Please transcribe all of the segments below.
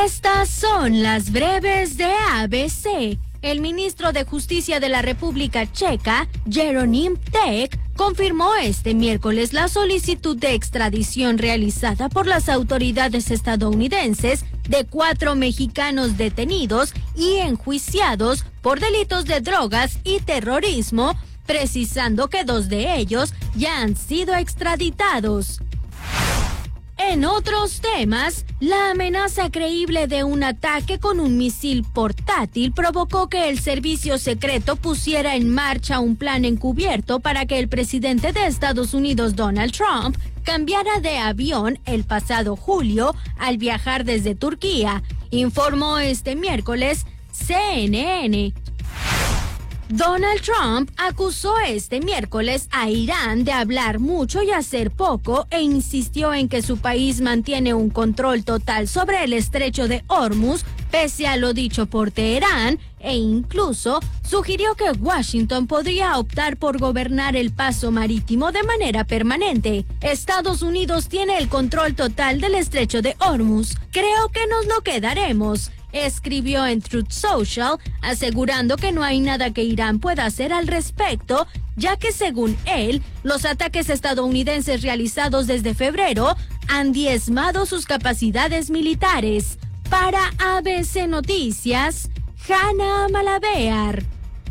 Estas son las breves de ABC. El ministro de Justicia de la República Checa, Jeronim Tek, confirmó este miércoles la solicitud de extradición realizada por las autoridades estadounidenses de 4 mexicanos detenidos y enjuiciados por delitos de drogas y terrorismo, precisando que 2 de ellos ya han sido extraditados. En otros temas, la amenaza creíble de un ataque con un misil portátil provocó que el servicio secreto pusiera en marcha un plan encubierto para que el presidente de Estados Unidos, Donald Trump, cambiara de avión el pasado julio al viajar desde Turquía, informó este miércoles CNN. Donald Trump acusó este miércoles a Irán de hablar mucho y hacer poco e insistió en que su país mantiene un control total sobre el estrecho de Hormuz, pese a lo dicho por Teherán, e incluso sugirió que Washington podría optar por gobernar el paso marítimo de manera permanente. Estados Unidos tiene el control total del estrecho de Hormuz. Creo que nos lo quedaremos, escribió en Truth Social, asegurando que no hay nada que Irán pueda hacer al respecto, ya que según él, los ataques estadounidenses realizados desde febrero han diezmado sus capacidades militares. Para ABC Noticias, Hanna Malabear.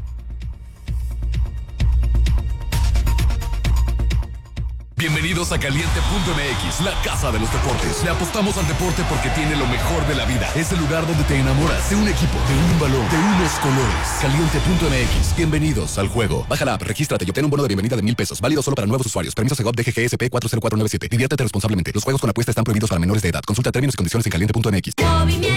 Bienvenidos a Caliente.mx, la casa de los deportes. Le apostamos al deporte porque tiene lo mejor de la vida. Es el lugar donde te enamoras de un equipo, de un balón, de unos colores. Caliente.mx, bienvenidos al juego. Baja la app, regístrate y obtén un bono de bienvenida de $1,000. Válido solo para nuevos usuarios. Permiso Segov DGGSP 40497. Diviértete responsablemente. Los juegos con apuesta están prohibidos para menores de edad. Consulta términos y condiciones en Caliente.mx.